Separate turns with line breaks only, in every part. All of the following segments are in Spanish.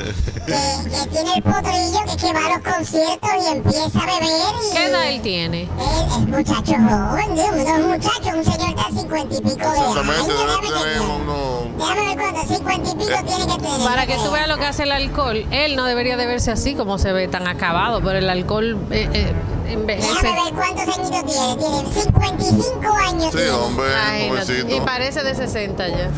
que tiene el potrillo, que va a los conciertos y empieza a beber.
¿Qué edad él tiene?
Él es muchacho joven, dos muchachos, un señor de 50 y pico de años. Déjame ver cuánto, 50 y pico tiene que tener.
Para que tú veas lo que hace el alcohol, él no debería de verse así como se ve, tan acabado, pero el alcohol envejece.
Déjame ver cuántos añitos tiene. Tiene 55 años.
Sí, hombre, jovencito.
Y parece de 60 ya.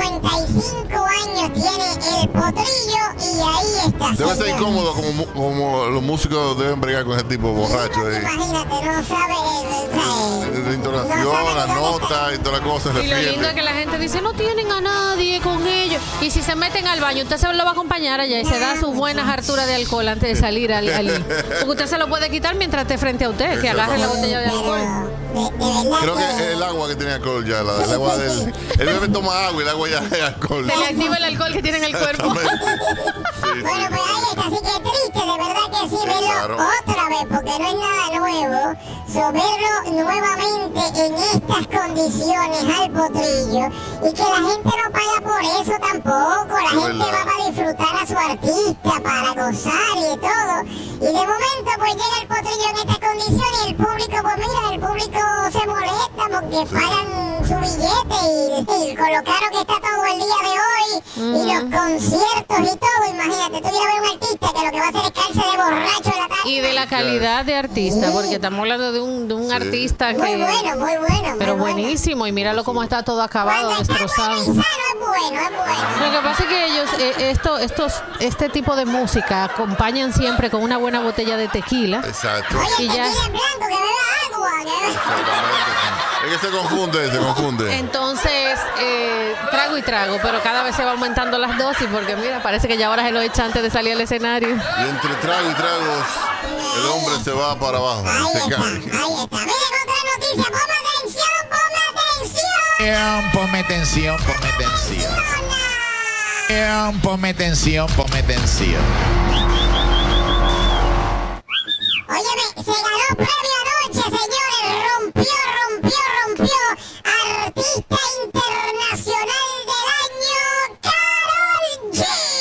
55 años tiene el potrillo y ahí está.
Debe ser incómodo como los músicos deben bregar con ese tipo borracho.
Imagínate, no sabe
la intonación, la nota y toda la cosa.
Y lo lindo es que la gente dice, no tienen a nadie con ellos. Y si se meten al baño, usted se lo va a acompañar allá y se da sus buenas harturas de alcohol antes de salir porque usted se lo puede quitar mientras esté frente a usted, que agarre la botella de alcohol.
Creo que el agua que tiene alcohol ya, el agua del... El bebé toma agua y el agua ya es alcohol.
Se le activa el alcohol que tiene en el cuerpo.
Bueno, pues ahí está, así que triste, de verdad que sí, verlo otra vez, porque no es nada nuevo. Verlo nuevamente en estas condiciones al potrillo y que la gente no paga por eso tampoco. La gente va para disfrutar a su artista, para gozar y todo. Y de momento pues llega el potrillo en estas condiciones y el público, pues mira, el público se molesta porque pagan su billete y con lo caro que está todo el día de hoy y los conciertos y todo. Imagínate, tú vienes a ver un artista que lo que va a hacer es caerse de borracho en la tarde.
Y de la calidad de artista, porque estamos hablando de un artista que...
Muy bueno.
Pero buenísimo, y míralo cómo está todo acabado, destrozado.
Es bueno.
Lo que pasa es que ellos, este tipo de música acompañan siempre con una buena botella de tequila.
Exacto.
Oye,
y ya...
tequila en blanco, que beba agua.
Es que se confunde.
Entonces, trago y trago, pero cada vez se va aumentando las dosis, porque mira, parece que ya ahora se lo echa antes de salir al escenario.
Y entre trago y tragos, el hombre se va para abajo.
Ahí
se
está.
cae.
Miren otra noticia, ponme atención.
Ponme atención.
Óyeme, se ganó premio anoche, señores. Rompió. Artista internacional del año, Karol G.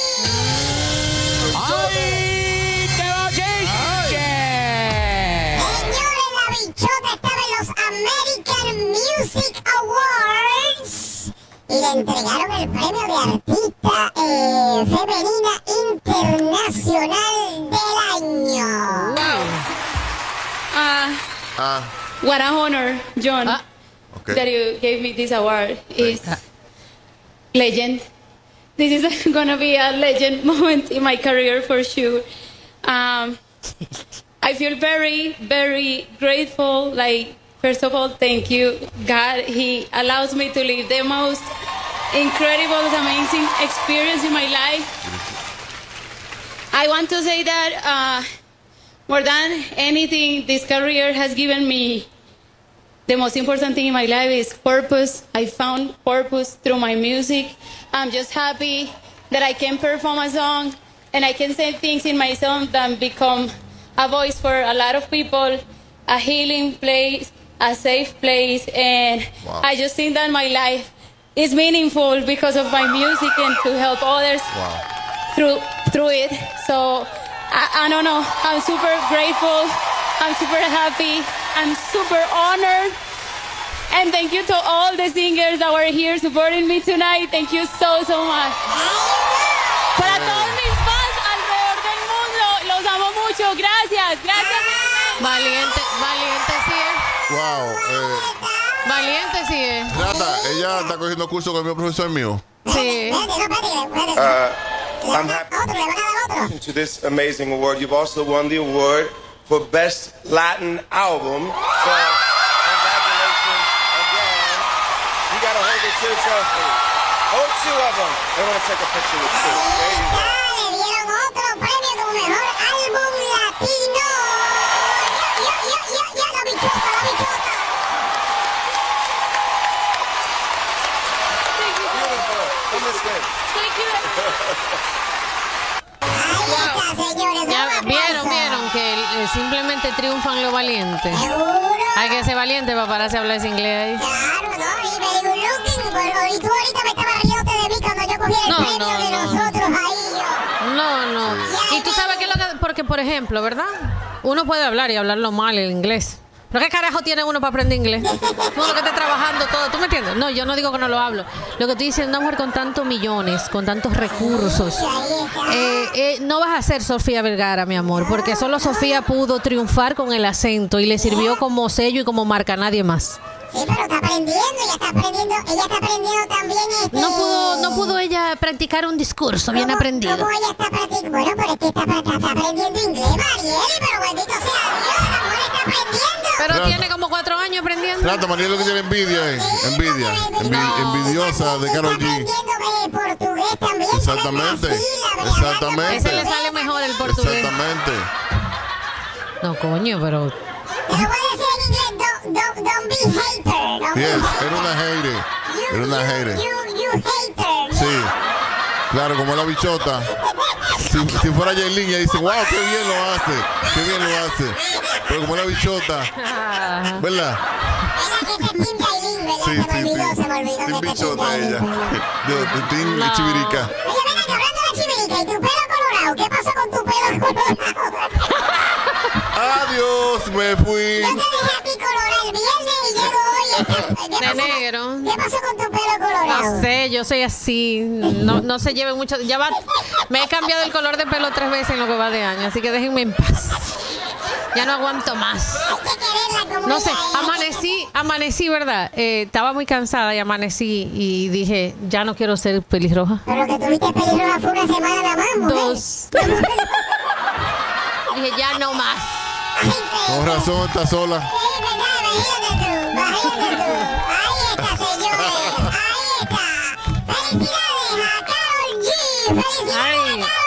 ¡Ay, qué bochinche!
Señores, la bichota estaba en los American Music Awards y le entregaron el premio de artista femenina internacional del año.
What a honor, John,
Okay.
that you gave me this award. It's legend. This is going to be a legend moment in my career for sure. I feel very, very grateful. Like, first of all, thank you, God. He allows me to live the most incredible, amazing experience in my life. I want to say that more than anything, this career has given me the most important thing in my life is purpose. I found purpose through my music. I'm just happy that I can perform a song and I can say things in my song that become a voice for a lot of people, a healing place, a safe place, and I just think that my life is meaningful because of my music and to help others through it. So I don't know, I'm super grateful, I'm super happy, I'm super honored, and thank you to all the singers that were here supporting me tonight. Thank you so much. Para todos mis fans alrededor del mundo, los amo mucho, gracias.
Valiente sí es.
Wow.
Valiente sí es.
Nata, ella está cogiendo curso con el mismo profesor mío.
Sí.
I'm happy to this amazing award. You've also won the award for Best Latin Album. So, congratulations again. You got to hold the two trophies. Hold two of them. They want to take a picture with two. There you go.
Le dieron otro premio como mejor álbum latino. Ya, la bichota.
Ya vieron que simplemente triunfan los valientes. Hay que ser valiente para pararse a hablar ese inglés ahí.
Claro, ¿no? Y very good looking. Y tú ahorita me estabas riéndote de mí cuando yo cogí el premio de nosotros ahí.
No. Y tú sabes que porque, por ejemplo, ¿verdad? Uno puede hablar y hablarlo mal el inglés. ¿Pero qué carajo tiene uno para aprender inglés? Uno que esté trabajando todo, ¿tú me entiendes? No, yo no digo que no lo hablo. Lo que tú dices, una mujer con tantos millones, con tantos recursos, no vas a ser Sofía Vergara, mi amor, porque solo Sofía pudo triunfar con el acento y le sirvió como sello y como marca a nadie más.
Sí, pero está aprendiendo, ella está aprendiendo también
No pudo ella practicar un discurso bien aprendido.
¿Cómo ella está practicando? Bueno, pero es que está aprendiendo inglés, Marieli, pero bendito sea Dios, la mujer está aprendiendo.
Pero tiene como 4 años aprendiendo.
Trata, Mariel, lo que tiene envidia, envidiosa de Karol G.
Está aprendiendo portugués también.
Exactamente.
Ese le sale mejor el portugués.
Exactamente.
No, coño, pero...
Te lo voy a decir en inglés, don't be hater.
Yes, era una hater.
You hater.
Sí, claro, como la bichota. Si fuera Yailin, ella dice, wow, qué bien lo hace. Pero como la bichota, ¿verdad?
Se me olvidó
Team
que
bichota ella. De Team
No.
Chivirica.
Oye, venga, que hablando de chivirica y tu pelo colorado, ¿qué pasó con tu pelo colorado?
Adiós, me fui.
Yo te dejé a ti colorar el viernes y llego hoy.
De negro.
¿Qué pasó con tu pelo colorado?
No sé, yo soy así. No se lleven mucho. Ya va. Me he cambiado el color de pelo 3 veces en lo que va de año, así que déjenme en paz. Ya no aguanto más.
Hay que quererla como
No sé,
ella es.
amanecí, ¿verdad? Estaba muy cansada y amanecí y dije, ya no quiero ser pelirroja.
Pero que tuviste pelirroja fue una semana nada más, mujer.
2. Dije, ya no más.
Con razón, está sola.
Es verdad, imagínate tú. Ahí está, señores. Ahí está. Felicidades a Karol G. Felicidades a Karol G.